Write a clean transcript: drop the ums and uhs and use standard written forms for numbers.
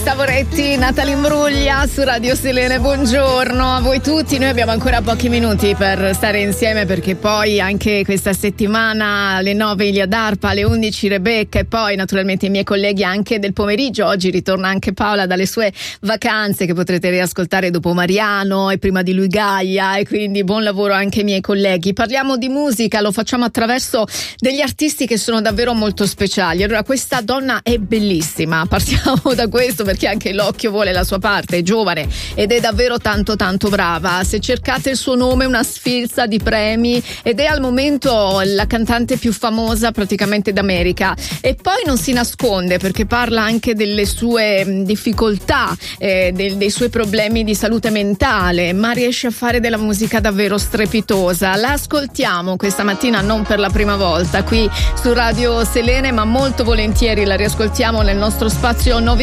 Savoretti, Natalie Imbruglia su Radio Selene, buongiorno a voi tutti. Noi abbiamo ancora pochi minuti per stare insieme, perché poi anche questa settimana alle 9 Ilia D'Arpa, alle 11 Rebecca e poi naturalmente i miei colleghi anche del pomeriggio. Oggi ritorna anche Paola dalle sue vacanze, che potrete riascoltare dopo Mariano e prima di lui Gaia, e quindi buon lavoro anche ai miei colleghi. Parliamo di musica, lo facciamo attraverso degli artisti che sono davvero molto speciali. Allora, questa donna è bellissima, partiamo da questo, perché anche l'occhio vuole la sua parte, è giovane ed è davvero tanto brava. Se cercate il suo nome, una sfilza di premi, ed è al momento la cantante più famosa praticamente d'America. E poi non si nasconde, perché parla anche delle sue difficoltà, dei suoi problemi di salute mentale, ma riesce a fare della musica davvero strepitosa. La ascoltiamo questa mattina non per la prima volta qui su Radio Selene, ma molto volentieri la riascoltiamo nel nostro spazio